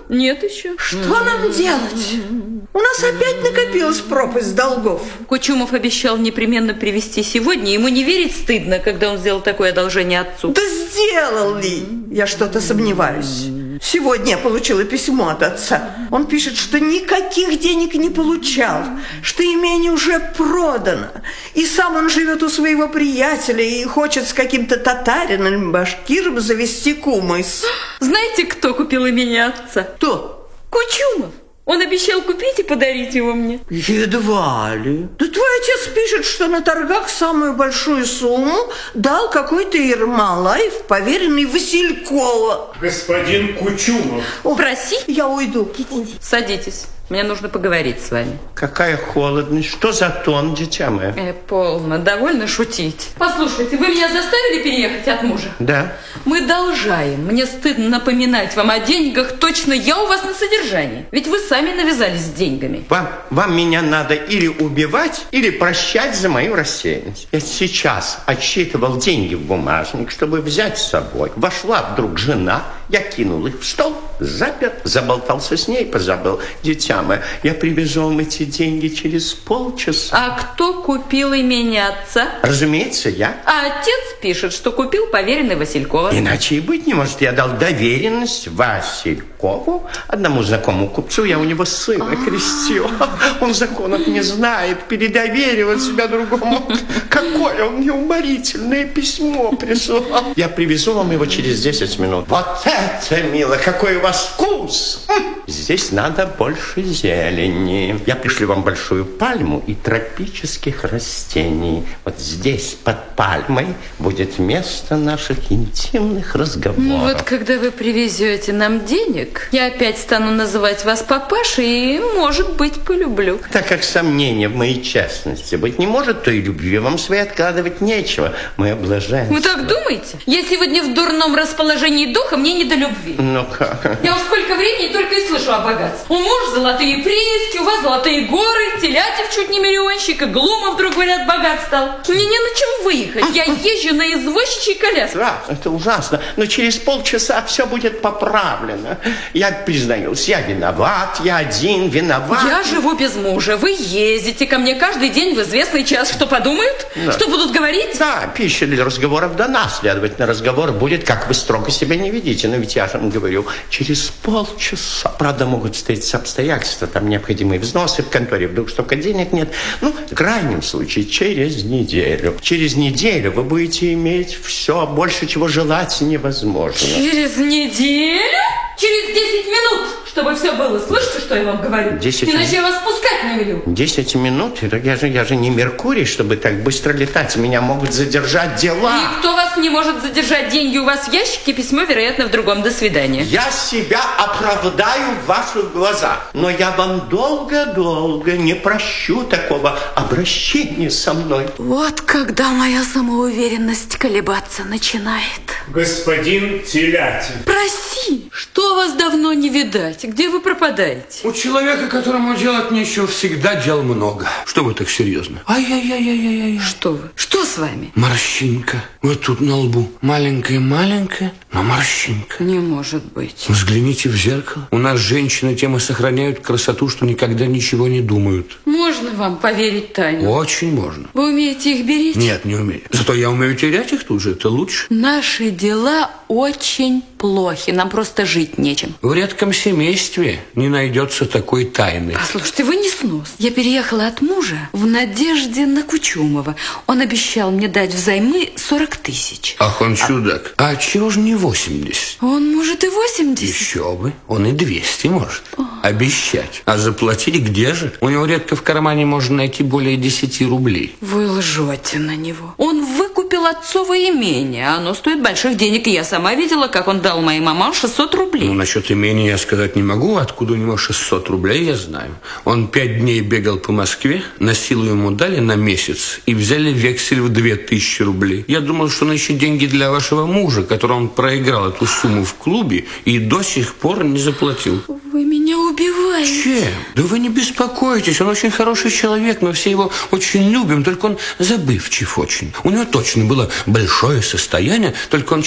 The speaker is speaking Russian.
Нет еще. Что нам делать? У нас опять накопилась пропасть долгов. Кучумов обещал непременно привезти сегодня. Ему не верить стыдно, когда он сделал такое одолжение отцу. Да сделал ли? Я что-то сомневаюсь. Сегодня я получила письмо от отца. Он пишет, что никаких денег не получал, что имение уже продано. И сам он живет у своего приятеля и хочет с каким-то татарином или башкиром завести кумыс. Знаете, кто купил имение отца? Кто? Кучумов. Он обещал купить и подарить его мне. Едва ли. Да твой отец пишет, что на торгах самую большую сумму дал какой-то Ермолаев, поверенный Василькова. Господин Кучумов. Проси. Я уйду. Садитесь. Мне нужно поговорить с вами. Какая холодность. Что за тон, дитя мое? Полно. Довольно шутить. Послушайте, вы меня заставили переехать от мужа? Да. Мы должаем. Мне стыдно напоминать вам о деньгах. Точно я у вас на содержании. Ведь вы сами навязались с деньгами. Вам меня надо или убивать, или прощать за мою рассеянность. Я сейчас отсчитывал деньги в бумажник, чтобы взять с собой. Вошла вдруг жена, я кинул их в стол, запер, заболтался с ней, позабыл. Дитя мое, я привезу вам эти деньги через полчаса. А кто купил имение отца? Разумеется, я. А отец пишет, что купил поверенный Василькова. Иначе и быть не может. Я дал доверенность Василькову, одному знакомому купцу. Я у него сына крестил. Он законов не знает, передоверивать себя другому. Какое он неуморительное письмо прислал. Я привезу вам его через 10 минут. Вот это, мило, какой у вас вкус! Здесь надо больше зелени. Я пришлю вам большую пальму и тропических растений. Вот здесь, под пальмой, будет место наших интимных разговоров. Ну вот, когда вы привезете нам денег, я опять стану называть вас папашей и, может быть, полюблю. Так как сомнения в моей честности быть не может, то и любви вам своей откладывать нечего. Мы облажаемся. Вы так думаете? Я сегодня в дурном расположении духа, мне не до любви. Ну как? Я уж сколько времени только и слышу о богатстве. У мужа золотые прииски, у вас золотые горы, Телятев чуть не миллионщик, и Глумов, вдруг говорят, богат стал. Мне не на чем выехать. Я езжу на извозчичьей коляске. Это ужасно. Но через полчаса все будет поправлено. Я признаюсь, я виноват, я один виноват. Я живу без мужа. Вы ездите ко мне каждый день в известный час. Что подумают? Да. Что будут говорить? Да, пища для разговоров дана. Следовательно, разговор будет, как вы строго себя не ведите. Но ведь я же вам говорю, через полчаса. Правда, могут встретиться обстоятельства. Там необходимые взносы в конторе. Вдруг столько денег нет. Ну, в крайнем случае, через неделю. Через неделю вы будете иметь все, больше чего желать невозможно. Через неделю? Через 10 минут, чтобы все было. Слышите, что я вам говорю? 10 Иначе минут. я вас спускать не велю. 10 минут? Я же не Меркурий, чтобы так быстро летать. Меня могут задержать дела. Никто вас не может задержать. Деньги у вас в ящике, письмо, вероятно, в другом. До свидания. Я себя оправдаю в ваших глазах. Но я вам долго-долго не прощу такого обращения со мной. Вот когда моя самоуверенность колебаться начинает. Господин Телятев. Проси, что вас давно не видать? Где вы пропадаете? У человека, которому делать нечего, всегда дел много. Что вы так серьезно? Ай-яй-яй-яй-яй. Что вы? Что с вами? Морщинка. Вот тут на лбу. Маленькая-маленькая, но морщинка. Не может быть. Взгляните в зеркало. У нас женщины тем и сохраняют красоту, что никогда ничего не думают. Можно вам поверить, Таня? Очень можно. Вы умеете их беречь? Нет, не умею. Зато я умею терять их тут же. Это лучше. Наши дела очень плохи. Нам просто жить нечем. В редком семействе не найдется такой тайны. Послушайте, вы не снос. Я переехала от мужа в надежде на Кучумова. Он обещал мне дать взаймы 40 тысяч. Ах, он чудак. А чего же не 80? Он может и 80. Еще бы. Он и 200 может. Обещать. А заплатить где же? У него редко в кармане можно найти более 10 рублей. Вы лжете на него. Он выкупил отцово имение. Оно стоит больших денег. И я сама видела, как он дал моей маме 600 рублей. Ну, насчет имения я сказать не могу. Откуда у него 600 рублей, я знаю. Он 5 дней бегал по Москве, на силу ему дали на месяц и взяли вексель в 2000 рублей. Я думал, что он ищет деньги для вашего мужа, которому он проиграл эту сумму в клубе и до сих пор не заплатил. Вы меня убиваете. Чем? Да вы не беспокойтесь, он очень хороший человек, мы все его очень любим, только он забывчив очень. У него точно было большое состояние, только он